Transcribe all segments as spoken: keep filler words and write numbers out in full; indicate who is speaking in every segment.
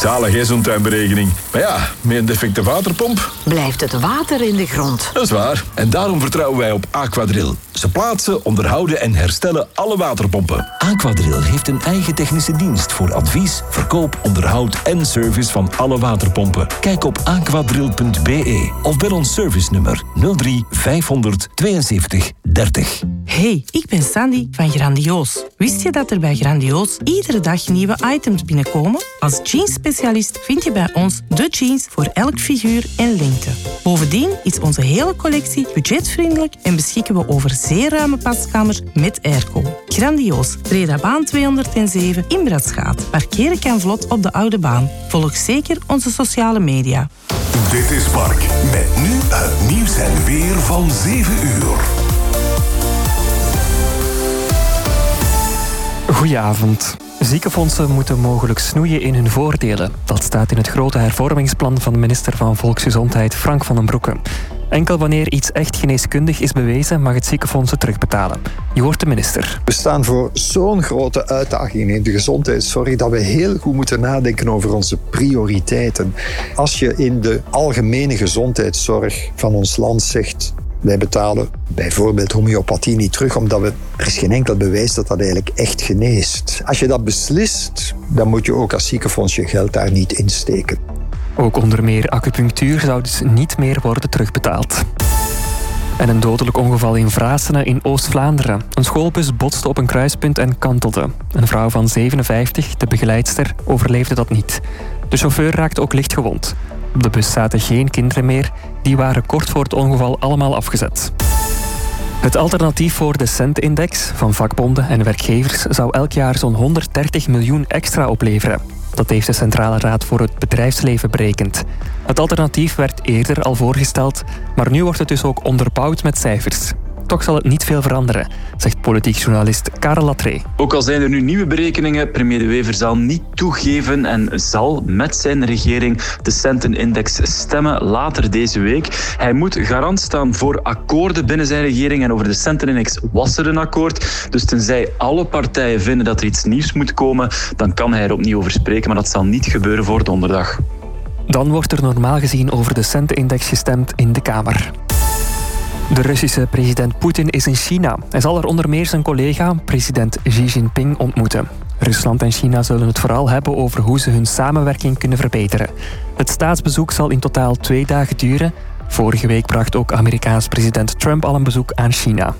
Speaker 1: Zalig hè, zo'n tuinberekening. Maar ja, met een defecte waterpomp
Speaker 2: blijft het water in de grond.
Speaker 1: Dat is waar. En daarom vertrouwen wij op Aquadrill. Ze plaatsen, onderhouden en herstellen alle waterpompen.
Speaker 3: Aquadrill heeft een eigen technische dienst voor advies, verkoop, onderhoud en service van alle waterpompen. Kijk op aquadrill punt b e of bel ons servicenummer nul drie vijfhonderd tweeënzeventig dertig.
Speaker 4: Hey, ik ben Sandy van Grandioos. Wist je dat er bij Grandioos iedere dag nieuwe items binnenkomen? Als jeansspecialist vind je bij ons de jeans voor elk figuur en lengte. Bovendien is onze hele collectie budgetvriendelijk en beschikken we over zeer ruime paskamers met airco. Grandioos, Bredabaan tweehonderdzeven in Bradschaat. Parkeren kan vlot op de Oude Baan. Volg zeker onze sociale media.
Speaker 5: Dit is Mark, met nu het nieuws en weer van zeven uur.
Speaker 6: Goedenavond. Ziekenfondsen moeten mogelijk snoeien in hun voordelen. Dat staat in het grote hervormingsplan van minister van Volksgezondheid Frank van den Broeke. Enkel wanneer iets echt geneeskundig is bewezen, mag het ziekenfonds het terugbetalen. Je hoort de minister.
Speaker 7: We staan voor zo'n grote uitdaging in de gezondheidszorg dat we heel goed moeten nadenken over onze prioriteiten. Als je in de algemene gezondheidszorg van ons land zegt: wij betalen bijvoorbeeld homeopathie niet terug, omdat we, er is geen enkel bewijs dat dat eigenlijk echt geneest. Als je dat beslist, dan moet je ook als ziekenfonds je geld daar niet insteken.
Speaker 6: Ook onder meer acupunctuur zou dus niet meer worden terugbetaald. En een dodelijk ongeval in Vrasene in Oost-Vlaanderen. Een schoolbus botste op een kruispunt en kantelde. Een vrouw van zevenenvijftig, de begeleidster, overleefde dat niet. De chauffeur raakte ook licht gewond. Op de bus zaten geen kinderen meer. Die waren kort voor het ongeval allemaal afgezet. Het alternatief voor de Cent-index van vakbonden en werkgevers zou elk jaar zo'n honderddertig miljoen extra opleveren. Dat heeft de Centrale Raad voor het Bedrijfsleven berekend. Het alternatief werd eerder al voorgesteld, maar nu wordt het dus ook onderbouwd met cijfers. Toch zal het niet veel veranderen, zegt politiek journalist Karel Latree.
Speaker 8: Ook al zijn er nu nieuwe berekeningen, premier De Wever zal niet toegeven en zal met zijn regering de Centen-index stemmen later deze week. Hij moet garant staan voor akkoorden binnen zijn regering en over de Centen-index was er een akkoord. Dus tenzij alle partijen vinden dat er iets nieuws moet komen, dan kan hij er opnieuw over spreken, maar dat zal niet gebeuren voor donderdag.
Speaker 6: Dan wordt er normaal gezien over de Centen-index gestemd in de Kamer. De Russische president Poetin is in China. Hij zal er onder meer zijn collega, president Xi Jinping, ontmoeten. Rusland en China zullen het vooral hebben over hoe ze hun samenwerking kunnen verbeteren. Het staatsbezoek zal in totaal twee dagen duren. Vorige week bracht ook Amerikaans president Trump al een bezoek aan China.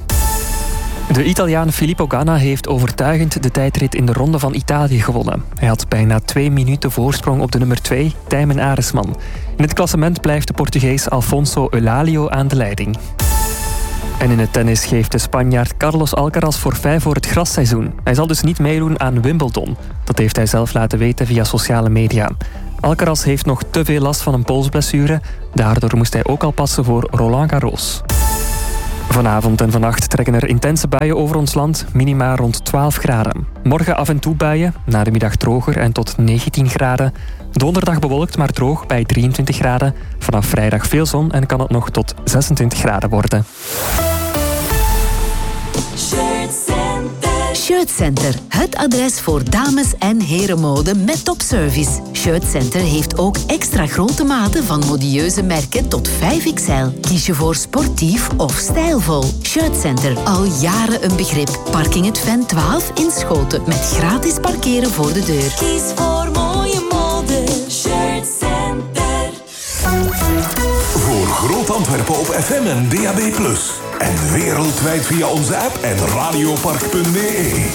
Speaker 6: De Italiaan Filippo Ganna heeft overtuigend de tijdrit in de Ronde van Italië gewonnen. Hij had bijna twee minuten voorsprong op de nummer twee, Tijmen Aresman. In het klassement blijft de Portugees Alfonso Eulalio aan de leiding. En in het tennis geeft de Spanjaard Carlos Alcaraz forfait voor het grasseizoen. Hij zal dus niet meedoen aan Wimbledon. Dat heeft hij zelf laten weten via sociale media. Alcaraz heeft nog te veel last van een polsblessure. Daardoor moest hij ook al passen voor Roland Garros. Vanavond en vannacht trekken er intense buien over ons land, minima rond twaalf graden. Morgen af en toe buien, na de middag droger en tot negentien graden. Donderdag bewolkt maar droog bij drieëntwintig graden. Vanaf vrijdag veel zon en kan het nog tot zesentwintig graden worden.
Speaker 2: Shirtcenter, het adres voor dames- en herenmode met topservice. Shirtcenter heeft ook extra grote maten van modieuze merken tot vijf X L. Kies je voor sportief of stijlvol. Shirtcenter, al jaren een begrip. Parking het Ven twaalf in Schoten met gratis parkeren voor de deur.
Speaker 9: Kies voor mooie mode, Shirtcenter.
Speaker 5: Voor Groot Antwerpen op F M en D A B plus. En wereldwijd via onze app en radiopark punt b e.